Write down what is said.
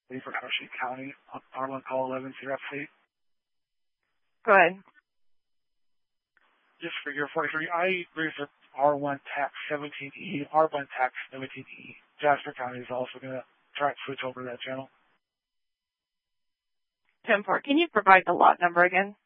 for Washington County, R1 call 11 CRFC. Go ahead. Just for your 43, I researched R1 tax 17E, R1 tax 17E. Jasper County is also going to try to switch over to that channel. 10-4. Can you provide the lot number again?